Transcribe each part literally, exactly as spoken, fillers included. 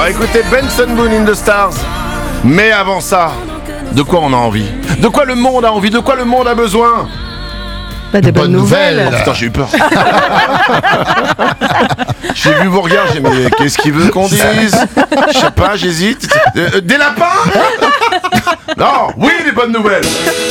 va écouter Benson Boone in the Stars. Mais avant ça, de quoi on a envie? De quoi le monde a envie? De quoi le monde a besoin? Bah, des bonnes, bonnes nouvelles. nouvelles. Oh putain, j'ai eu peur. J'ai vu vos regards, j'ai dit mais qu'est-ce qu'il veut qu'on dise? Je sais pas, j'hésite. Euh, des lapins? Non, oui, des bonnes nouvelles.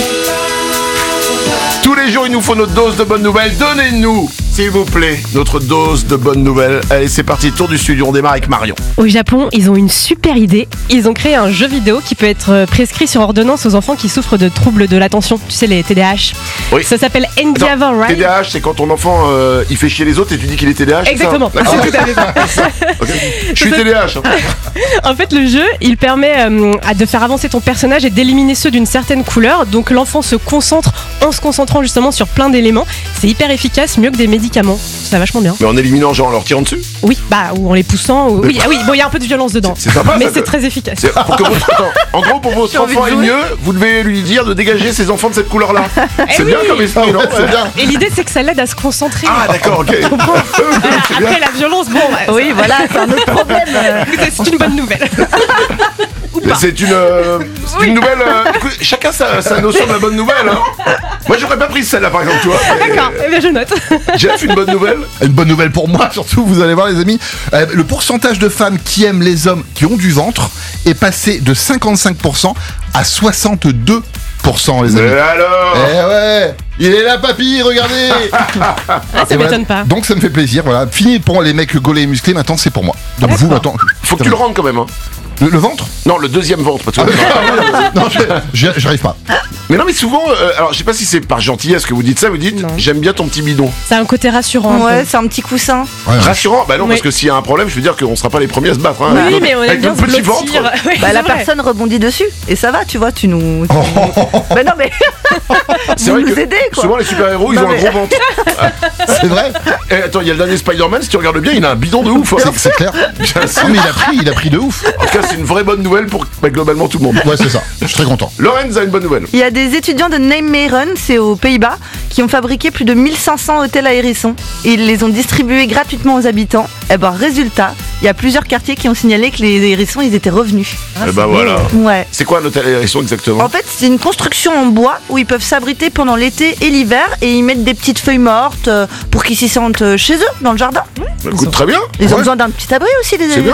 Tous les jours, il nous faut notre dose de bonnes nouvelles. Donnez-nous, s'il vous plaît, notre dose de bonnes nouvelles. Allez, c'est parti, tour du studio, on démarre avec Marion. Au Japon, ils ont une super idée. Ils ont créé un jeu vidéo qui peut être prescrit sur ordonnance aux enfants qui souffrent de troubles de l'attention. Tu sais, les T D A H. Oui. Ça s'appelle Endeavor Ride. T D A H, c'est quand ton enfant euh, il fait chier les autres et tu dis qu'il est T D A H. Exactement. C'est tout à fait ça. Okay. Je suis T D A H. Hein. En fait, le jeu, il permet euh, de faire avancer ton personnage et d'éliminer ceux d'une certaine couleur. Donc l'enfant se concentre en se concentrant justement sur plein d'éléments. C'est hyper efficace, mieux que des médicaments. Ça va vachement bien. Mais en éliminant, genre en leur tirant dessus? Oui, bah ou en les poussant. Ou... Oui, ah oui, bon, il y a un peu de violence dedans. C'est, c'est sympa, mais ça, c'est que... très efficace. C'est pour que votre... Attends, en gros, pour votre enfant est mieux, vous devez lui dire de dégager ses enfants de cette couleur-là. Eh c'est oui. bien comme esprit, ah, non? C'est bien. Et l'idée, c'est que ça l'aide à se concentrer. Ah, d'accord, ok. Voilà, après la violence, bon. Bah, oui, voilà, c'est un autre problème. C'est une bonne nouvelle. C'est une, euh, c'est oui. une nouvelle. Euh, écoute, chacun sa, sa notion de la bonne nouvelle. Hein. Moi, j'aurais pas pris celle-là, par exemple, tu vois. Mais... D'accord, eh bien je note. Jeff, une bonne nouvelle? Une bonne nouvelle pour moi, surtout, vous allez voir, les amis. Euh, le pourcentage de femmes qui aiment les hommes qui ont du ventre est passé de cinquante-cinq pour cent à soixante-deux pour cent, les amis. Mais alors? Eh ouais, il est là, papy, regardez. Ah, ça m'étonne voilà. pas. Donc ça me fait plaisir, voilà. Fini pour les mecs gaulés et musclés, maintenant c'est pour moi. Donc D'accord. vous, attends. Faut que tu le rendes quand même. Hein. Le, le ventre? Non, le deuxième ventre. Parce que... ah, non, je, j'arrive pas. Mais non, mais souvent, euh, alors je sais pas si c'est par gentillesse que vous dites ça, vous dites non. J'aime bien ton petit bidon. C'est un côté rassurant. Ouais, c'est un petit coussin. Ouais, rassurant? Bah non, oui. Parce que s'il y a un problème, je veux dire qu'on sera pas les premiers à se battre. Hein, oui, notre, mais on aime bien notre petit ventre. Oui, bah la vrai. Personne rebondit dessus. Et ça va, tu vois, tu nous. Tu nous... bah non, mais. C'est vous vrai nous que aidez, quoi. souvent les super-héros, ils non, ont mais... un gros ventre. C'est vrai. Et attends, il y a le dernier Spider-Man, si tu regardes bien, il a un bidon de ouf. Hein. C'est, c'est clair. Ah, mais il a pris, il a pris de ouf. En tout cas, c'est une vraie bonne nouvelle pour bah, globalement tout le monde. Ouais, c'est ça. Je suis très content. Lorenz a une bonne nouvelle. Il y a des étudiants de Nijmegen, c'est aux Pays-Bas, qui ont fabriqué plus de mille cinq cents hôtels à hérissons. Et ils les ont distribués gratuitement aux habitants. Et ben, résultat, il y a plusieurs quartiers qui ont signalé que les hérissons, ils étaient revenus. Ah, et bah voilà. Ouais. C'est quoi un hôtel à hérissons exactement? En fait, c'est une construction en bois où ils peuvent s'abriter pendant l'été et l'hiver et ils mettent des petites feuilles mortes pour qu'ils s'y sentent chez eux, dans le jardin. Bah, écoute, très bien. Ils ouais. ont besoin d'un petit abri aussi, les C'est bien.